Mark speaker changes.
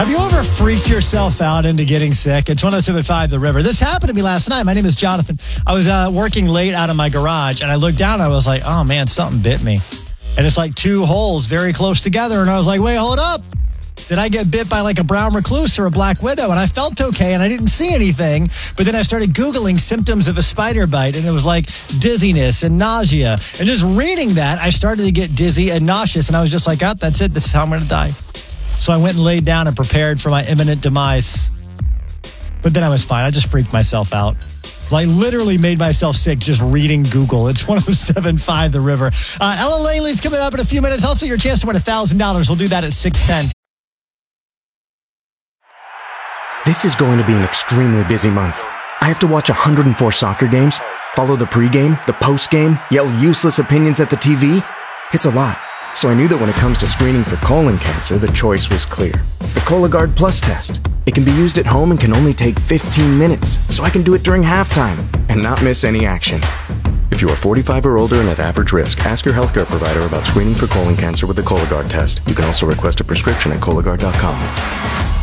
Speaker 1: Have you ever freaked yourself out into getting sick? It's 107.5 The River. This happened to me last night. My name is Jonathan. I was working late out of my garage, and I looked down, and I was like, oh, man, something bit me. And it's like two holes very close together, and I was like, wait, hold up. Did I get bit by like a brown recluse or a black widow? And I felt okay, and I didn't see anything. But then I started Googling symptoms of a spider bite, and it was like dizziness and nausea. And just reading that, I started to get dizzy and nauseous, and I was just like, oh, that's it. This is how I'm going to die. So I went and laid down and prepared for my imminent demise. But then I was fine. I just freaked myself out. Like literally made myself sick just reading Google. It's 107.5 The River. Ella Laley's coming up in a few minutes. Also, your chance to win $1,000. We'll do that at 6:10.
Speaker 2: This is going to be an extremely busy month. I have to watch 104 soccer games, follow the pregame, the postgame, yell useless opinions at the TV. It's a lot. So I knew that when it comes to screening for colon cancer, the choice was clear. The Cologuard Plus test. It can be used at home and can only take 15 minutes, so I can do it during halftime and not miss any action. If you are 45 or older and at average risk, ask your healthcare provider about screening for colon cancer with the Cologuard test. You can also request a prescription at Cologuard.com.